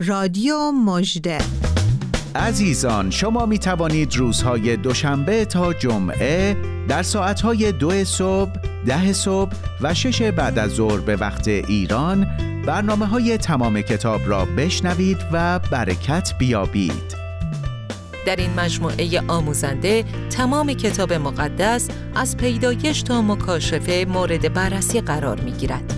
رادیو مژده. عزیزان، شما می توانید روزهای دوشنبه تا جمعه در ساعتهای 2 صبح، 10 صبح و 6 بعد از ظهر به وقت ایران برنامه‌های تمام کتاب را بشنوید و برکت بیابید. در این مجموعه آموزنده تمام کتاب مقدس از پیدایش تا مکاشفه مورد بررسی قرار می‌گیرد.